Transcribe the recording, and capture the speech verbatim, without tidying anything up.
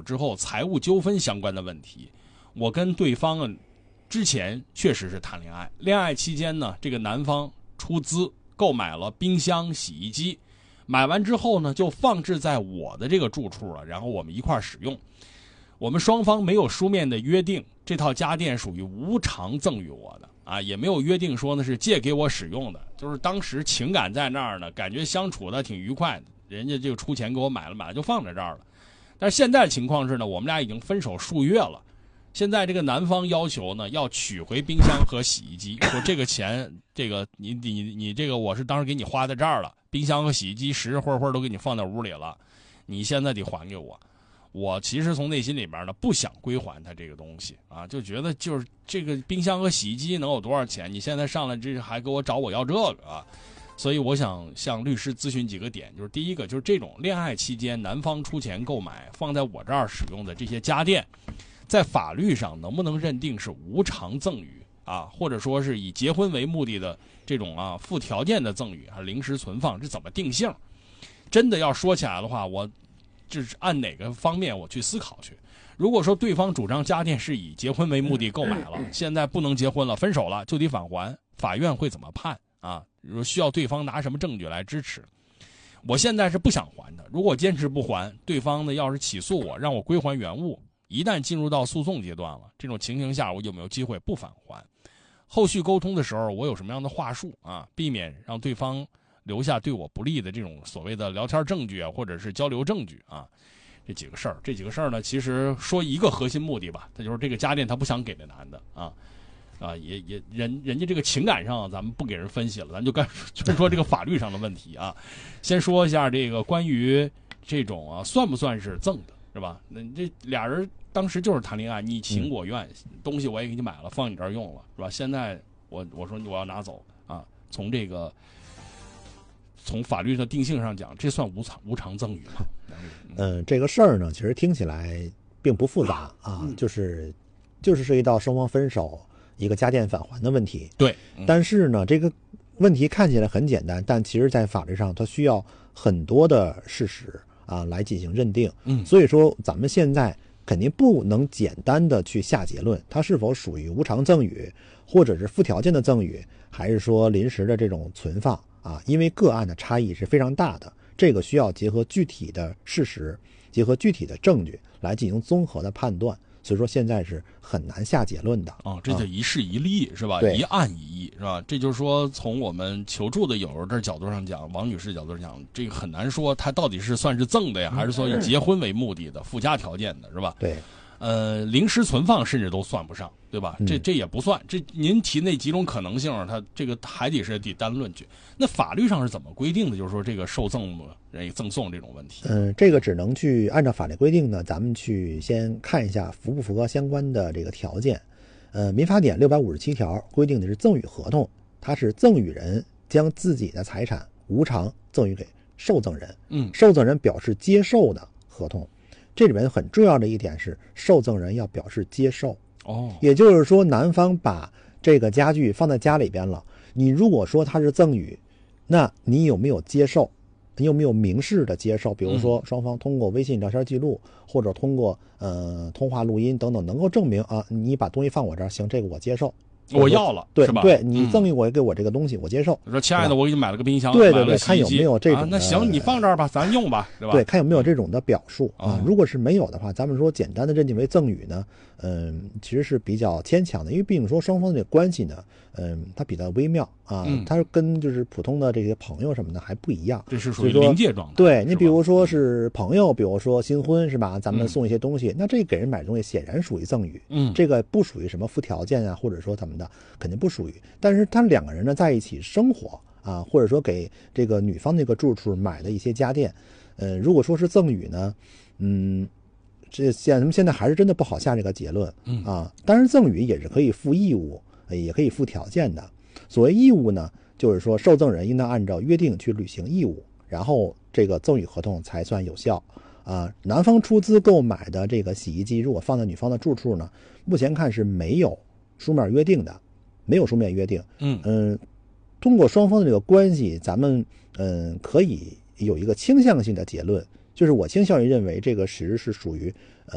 之后财务纠纷相关的问题。我跟对方啊之前确实是谈恋爱，恋爱期间呢，这个男方出资购买了冰箱、洗衣机，买完之后呢，就放置在我的这个住处了，然后我们一块儿使用。我们双方没有书面的约定，这套家电属于无偿赠与我的啊，也没有约定说呢是借给我使用的，就是当时情感在那儿呢，感觉相处的挺愉快的，人家就出钱给我买了，买了就放在这儿了。但是现在的情况是呢，我们俩已经分手数月了。现在这个男方要求呢，要取回冰箱和洗衣机，说这个钱，这个你你你这个我是当时给你花在这儿了，冰箱和洗衣机实实惠惠都给你放在屋里了，你现在得还给我。我其实从内心里边呢不想归还他这个东西啊，就觉得就是这个冰箱和洗衣机能有多少钱？你现在上来这还给我找我要这个啊？所以我想向律师咨询几个点，就是第一个就是这种恋爱期间男方出钱购买放在我这儿使用的这些家电，在法律上能不能认定是无偿赠与啊，或者说是以结婚为目的的这种啊附条件的赠与还是临时存放，这怎么定性？真的要说起来的话，我这是按哪个方面我去思考去。如果说对方主张家电是以结婚为目的购买了，现在不能结婚了，分手了就得返还，法院会怎么判啊？需要对方拿什么证据来支持？我现在是不想还的，如果坚持不还，对方呢要是起诉我让我归还原物，一旦进入到诉讼阶段了，这种情形下我有没有机会不返还？后续沟通的时候我有什么样的话术啊，避免让对方留下对我不利的这种所谓的聊天证据啊，或者是交流证据啊？这几个事儿，这几个事儿呢，其实说一个核心目的吧，它就是这个家电他不想给这男的啊。啊，也也人人家这个情感上咱们不给人分析了，咱就干就说这个法律上的问题啊。先说一下这个关于这种啊算不算是赠的，是吧？那这俩人当时就是谈恋爱，你情我愿，嗯、东西我也给你买了，放你这儿用了，是吧？现在我我说我要拿走啊，从这个从法律的定性上讲，这算无偿无偿赠与吗？ 嗯，这个事儿呢，其实听起来并不复杂啊，嗯、就是就是涉及到双方分手。一个家电返还的问题， 对， 嗯、但是呢，这个问题看起来很简单，但其实在法律上它需要很多的事实啊来进行认定。 嗯， 所以说咱们现在肯定不能简单的去下结论，它是否属于无偿赠与，或者是附条件的赠与，还是说临时的这种存放啊？因为个案的差异是非常大的，这个需要结合具体的事实，结合具体的证据来进行综合的判断。所以说现在是很难下结论的啊、哦，这就一事一例、嗯、是吧？一案一议是吧？这就是说，从我们求助的友人的角度上讲，王女士角度上讲，这个很难说他到底是算是赠的呀，还是说以结婚为目的的附加条件的，是吧？ 对， 呃，临时存放甚至都算不上，对吧？这这也不算。这您提那几种可能性，它这个还得是得单论据。那法律上是怎么规定的？就是说这个受赠、赠送这种问题。 嗯，这个只能去按照法律规定呢，咱们去先看一下符不符合相关的这个条件。呃，民法典六百五十七条规定的是赠与合同，它是赠与人将自己的财产无偿赠与给受赠人， 嗯， 受赠人表示接受的合同。这里面很重要的一点是，受赠人要表示接受。 哦， 也就是说，男方把这个家具放在家里边了，你如果说他是赠与，那你有没有接受？你有没有明示的接受？比如说，双方通过微信聊天记录，嗯、或者通过呃通话录音等等，能够证明啊，你把东西放我这儿，行，这个我接受。 我要了， 对是吧？ 对，你赠予我给我这个东西，嗯、我接受。 我说亲爱的，我给你买了个冰箱， 对对对，看有没有这种、 啊。那行，你放这儿吧，咱用吧，对吧？ 对，看有没有这种的表述、 嗯、 啊。如果是没有的话，咱们说简单的认定为赠与呢，嗯，其实是比较牵强的，因为毕竟说双方的关系呢，嗯，它比较微妙啊， 嗯、 它跟就是普通的这些朋友什么的还不一样。 这是属于临界状态。 对你比如说是朋友，比如说新婚是吧？咱们送一些东西，嗯、那这给人买东西显然属于赠与， 嗯， 这个不属于什么附条件啊，或者说怎么的，肯定不属于。但是他两个人呢在一起生活啊，或者说给这个女方那个住处买的一些家电，呃，如果说是赠与呢，嗯，这现咱们现在还是真的不好下这个结论啊。当然，赠与也是可以附义务，也可以附条件的。所谓义务呢，就是说受赠人应当按照约定去履行义务，然后这个赠与合同才算有效啊。男方出资购买的这个洗衣机，如果放在女方的住处呢，目前看是没有书面约定的。没有书面约定， 嗯嗯，通过双方的这个关系，咱们嗯可以有一个倾向性的结论，就是我倾向于认为这个实是属于